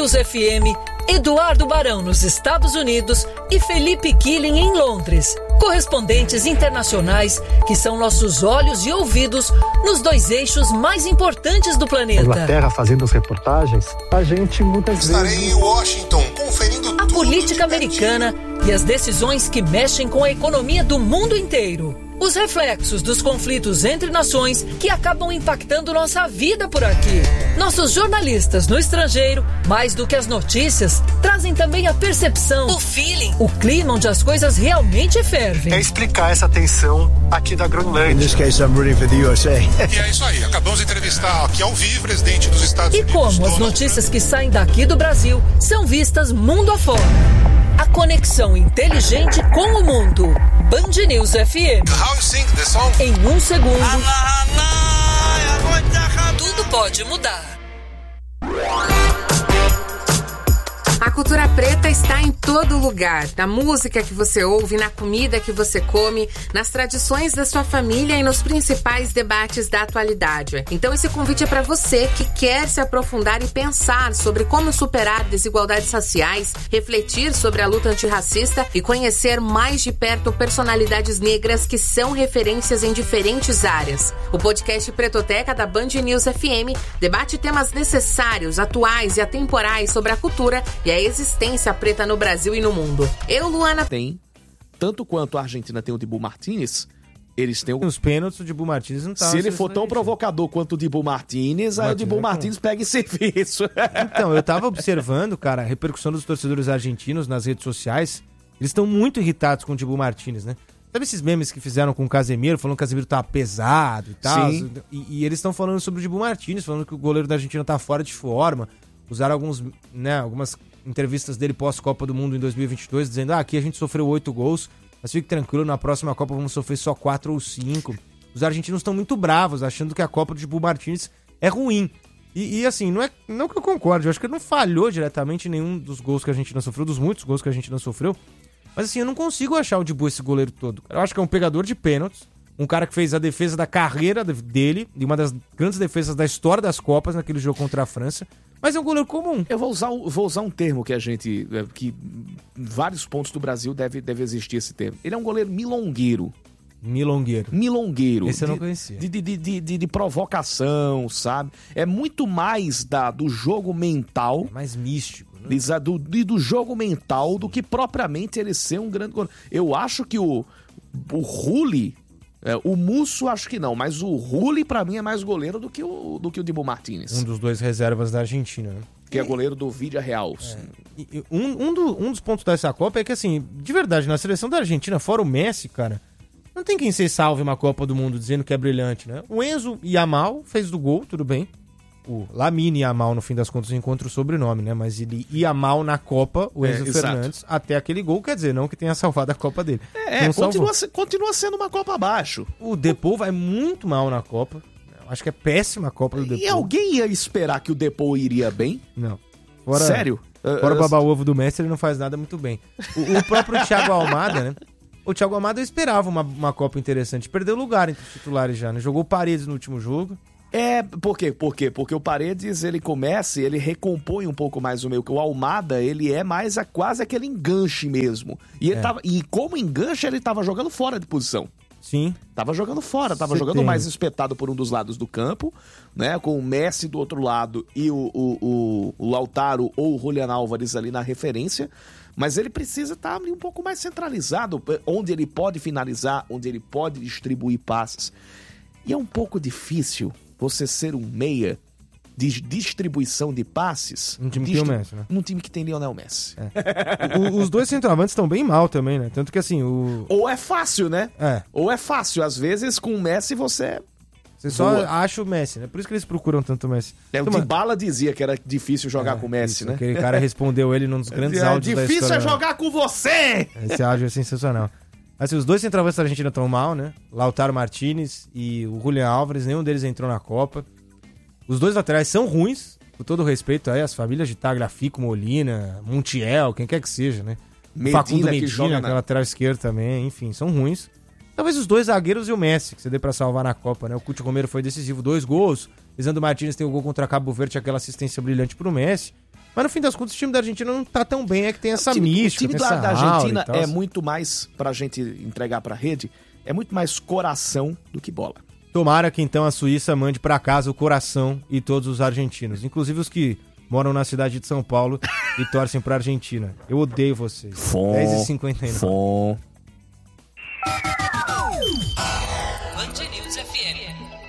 News FM, Eduardo Barão nos Estados Unidos e Felipe Killing em Londres. Correspondentes internacionais que são nossos olhos e ouvidos nos dois eixos mais importantes do planeta. Inglaterra fazendo as reportagens, a gente muitas Estarei vezes... em Washington conferindo A política americana e as decisões que mexem com a economia do mundo inteiro. Os reflexos dos conflitos entre nações que acabam impactando nossa vida por aqui. Nossos jornalistas no estrangeiro, mais do que as notícias, trazem também a percepção, o feeling, o clima onde as coisas realmente fervem. É explicar essa tensão aqui da Groenlândia. In this case, I'm rooting for the USA. E é isso aí, acabamos de entrevistar aqui ao vivo o presidente dos Estados Unidos. E como as notícias que saem daqui do Brasil são vistas mundo afora. A conexão inteligente com o mundo. Band News FM. How you sing the song? Em um segundo, tudo pode mudar. A cultura preta está em todo lugar, na música que você ouve, na comida que você come, nas tradições da sua família e nos principais debates da atualidade. Então esse convite é para você que quer se aprofundar e pensar sobre como superar desigualdades raciais, refletir sobre a luta antirracista e conhecer mais de perto personalidades negras que são referências em diferentes áreas. O podcast Pretoteca da Band News FM debate temas necessários, atuais e atemporais sobre a cultura e a existência preta no Brasil e no mundo. Eu, Luana... Tem, tanto quanto a Argentina tem o Dibu Martínez, eles têm os pênaltis, o Dibu Martínez não tá. Se ele for tão provocador quanto o Dibu Martínez, aí o Dibu Martínez pega em serviço. Então, eu tava observando, cara, a repercussão dos torcedores argentinos nas redes sociais. Eles estão muito irritados com o Dibu Martínez, né? Sabe esses memes que fizeram com o Casemiro, falando que o Casemiro tá pesado e tal? Sim. E eles estão falando sobre o Dibu Martínez, falando que o goleiro da Argentina tá fora de forma. Usaram algumas entrevistas dele pós-Copa do Mundo em 2022, dizendo, aqui a gente sofreu 8 gols, mas fique tranquilo, na próxima Copa vamos sofrer só 4 ou 5. Os argentinos estão muito bravos, achando que a Copa do Dibu Martínez é ruim. E assim, não que eu concorde, eu acho que ele não falhou diretamente em nenhum dos gols que a Argentina sofreu, dos muitos gols que a Argentina sofreu, mas assim, eu não consigo achar o Dibu esse goleiro todo. Eu acho que é um pegador de pênaltis, um cara que fez a defesa da carreira dele, e uma das grandes defesas da história das Copas naquele jogo contra a França, mas é um goleiro comum. Eu vou usar um termo que que em vários pontos do Brasil deve existir esse termo. Ele é um goleiro milongueiro. Milongueiro. Esse eu não conhecia. De provocação, sabe? É muito mais do jogo mental. É mais místico, né? Do jogo mental do que propriamente ele ser um grande goleiro. Eu acho que o Rulli... o Musso acho que não, mas o Rulli pra mim é mais goleiro do que o Dibu Martínez. Um dos dois reservas da Argentina, né? Que é goleiro do Villarreal. Um dos pontos dessa Copa é que, assim, de verdade, na seleção da Argentina, fora o Messi, cara, não tem quem se salve uma Copa do Mundo dizendo que é brilhante, né? O Enzo Yamal fez do gol, tudo bem. O Lamine Yamal, no fim das contas, encontra o sobrenome, né? Mas ele ia mal na Copa, o Enzo Fernandes, até aquele gol, quer dizer, não que tenha salvado a Copa dele. Continua sendo uma Copa abaixo. O Depou vai muito mal na Copa. Acho que é péssima a Copa do Depou. E alguém ia esperar que o Depou iria bem? Não. Sério? Fora o baba-ovo do Messi, ele não faz nada muito bem. O próprio Thiago Almada, né? O Thiago Almada eu esperava uma Copa interessante. Perdeu lugar entre os titulares já, né? Jogou o Paredes no último jogo. Por quê? Porque o Paredes, ele começa, ele recompõe um pouco mais o meio. O Almada, ele é mais quase aquele enganche mesmo. E como enganche, ele tava jogando fora de posição. Sim. Tava jogando fora, jogando mais espetado por um dos lados do campo, né? Com o Messi do outro lado e o Lautaro ou o Julián Álvares ali na referência. Mas ele precisa estar ali um pouco mais centralizado, onde ele pode finalizar, onde ele pode distribuir passes. E é um pouco difícil você ser um meia de distribuição de passes... Um time que tem o Messi, né? Num time que tem Lionel Messi. Os dois centroavantes estão bem mal também, né? Tanto que assim, Ou é fácil, né? É. Ou é fácil. Às vezes, com o Messi, você só acha o Messi, né? Por isso que eles procuram tanto o Messi. O Dybala dizia que era difícil jogar com o Messi, né? Aquele cara respondeu ele num dos grandes áudios da história. Difícil é jogar com você! Esse áudio é sensacional. Assim, os dois centroavantes da Argentina estão mal, né? Lautaro Martínez e o Julián Álvares, nenhum deles entrou na Copa. Os dois laterais são ruins, com todo respeito aí às famílias de Tagliafico, Molina, Montiel, quem quer que seja, né? Facundo Medina, que é lateral esquerdo também, enfim, são ruins. Talvez os dois zagueiros e o Messi, que você dê pra salvar na Copa, né? O Cuti Romero foi decisivo, 2 gols. Lisandro Martínez tem o gol contra Cabo Verde, aquela assistência brilhante pro Messi. Mas no fim das contas, o time da Argentina não tá tão bem, é que tem essa mística. O time da Argentina é muito mais, pra gente entregar pra rede, é muito mais coração do que bola. Tomara que então a Suíça mande pra casa o coração e todos os argentinos, inclusive os que moram na cidade de São Paulo e torcem pra Argentina. Eu odeio vocês. 10h59. Band News FM.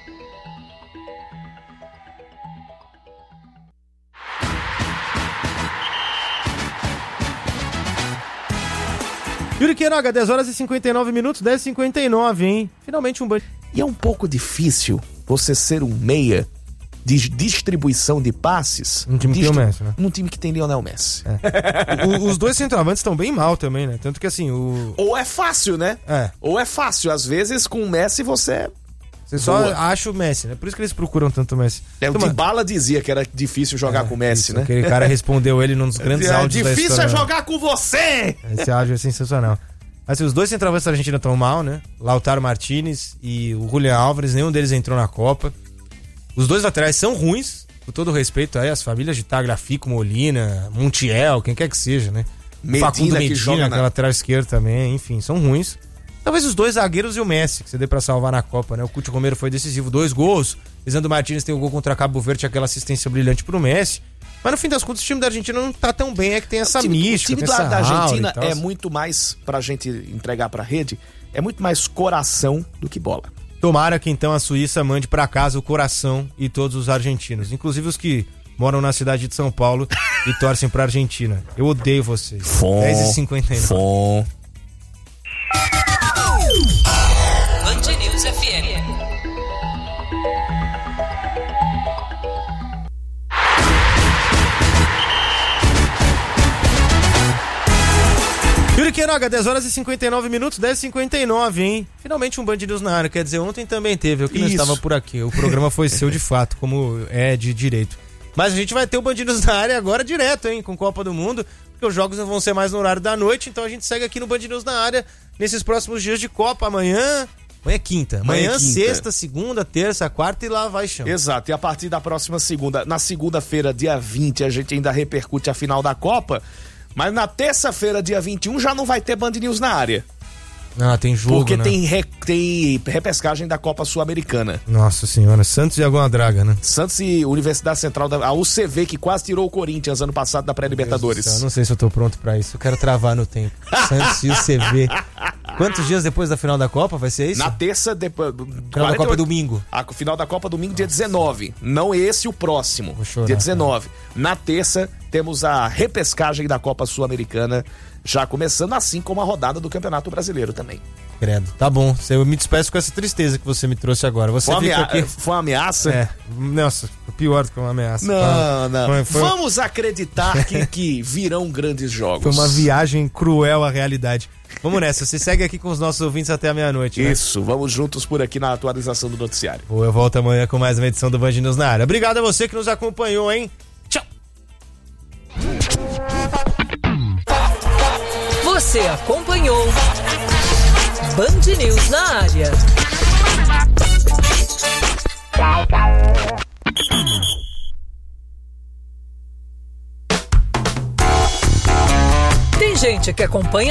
Yuri Queiroga, 10h59, 10h59, hein? Finalmente um Band. E é um pouco difícil você ser um meia de distribuição de passes. Um time que tem o Messi, né? Num time que tem Lionel Messi. Os dois centroavantes estão bem mal também, né? Tanto que assim, Ou é fácil, né? Ou é fácil. Às vezes, com o Messi, você só acha o Messi, né? Por isso que eles procuram tanto o Messi. O Dybala dizia que era difícil jogar com o Messi, isso, né? Aquele cara respondeu ele num dos grandes áudios da história. Difícil é jogar com você! Esse áudio é sensacional. Assim, os dois centroavantes da Argentina estão mal, né? Lautaro Martínez e o Julián Álvares, nenhum deles entrou na Copa. Os dois laterais são ruins, com todo respeito aí às famílias de Tagliafico, Molina, Montiel, quem quer que seja, né? Medina que joga na lateral esquerda também, enfim, são ruins. Talvez os dois zagueiros e o Messi, que você dê pra salvar na Copa, né? O Couto Romero foi decisivo, 2 gols. Lisandro Martínez tem o gol contra Cabo Verde, aquela assistência brilhante pro Messi. Mas no fim das contas, o time da Argentina não tá tão bem, é que tem essa mística. O time da Argentina é muito mais, pra gente entregar pra rede, é muito mais coração do que bola. Tomara que então a Suíça mande pra casa o coração e todos os argentinos, inclusive os que moram na cidade de São Paulo e torcem pra Argentina. Eu odeio vocês. 10h59. Band News FM. Yuri Queiroga, 10h59, 10h59, hein? Finalmente um Band News na área, quer dizer, ontem também teve, eu que não estava por aqui. O programa foi seu de fato, como é de direito. Mas a gente vai ter o Band News na área agora direto, hein? Com Copa do Mundo, porque os jogos não vão ser mais no horário da noite, então a gente segue aqui no Band News na área nesses próximos dias de Copa. Amanhã é quinta. Amanhã, sexta, segunda, terça, quarta e lá vai chão. Exato, e a partir da próxima segunda, na segunda-feira, dia 20, a gente ainda repercute a final da Copa. Mas na terça-feira, dia 21, já não vai ter Band News na área. Ah, tem jogo, porque né? tem repescagem da Copa Sul-Americana. Nossa senhora, Santos e Água Draga, né? Santos e Universidade Central, a UCV, que quase tirou o Corinthians ano passado da pré-Libertadores. Não sei se eu tô pronto pra isso, eu quero travar no tempo. Santos e UCV. Quantos dias depois da final da Copa vai ser isso? Na terça, depois... Final da Copa é domingo. A final da Copa domingo, dia 19. Não esse, o próximo. Vou chorar, dia 19. Cara. Na terça, temos a repescagem da Copa Sul-Americana, já começando, assim como a rodada do Campeonato Brasileiro também. Credo. Tá bom, eu me despeço com essa tristeza que você me trouxe agora. Você foi uma ameaça? Nossa, pior do que uma ameaça. Não. Vamos acreditar que virão grandes jogos. Foi uma viagem cruel à realidade. Vamos nessa, você segue aqui com os nossos ouvintes até a meia-noite, né? Isso, vamos juntos por aqui na atualização do noticiário. Eu volto amanhã com mais uma edição do Band News na área. Obrigado a você que nos acompanhou, hein? Tchau! Você acompanhou Band News na área. Tem gente que acompanha